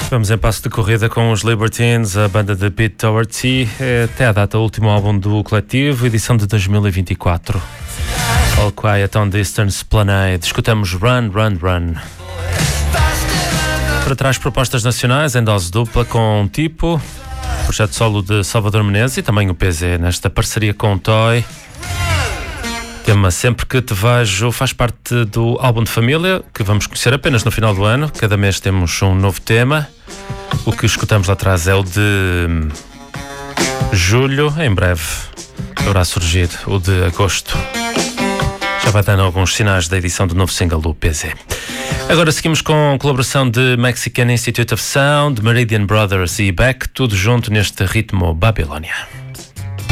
Vamos em passo de corrida com os Libertines, a banda de Pete Doherty, até à data, o último álbum do coletivo, edição de 2024. All Quiet on the Eastern Esplanade. Escutamos Run, Run, Run. Para trás, propostas nacionais em dose dupla com Tipo, projeto solo de Salvador Menezes e também o PZ nesta parceria com o Toy. Tema Sempre Que Te Vejo faz parte do álbum de família que vamos conhecer apenas no final do ano. Cada mês temos um novo tema. O que escutamos lá atrás é o de julho. Em breve deverá surgir o de agosto. Já vai dando alguns sinais da edição do novo single do PZ. Agora seguimos com a colaboração de Mexican Institute of Sound, Meridian Brothers e Beck, tudo junto neste ritmo Babilónia.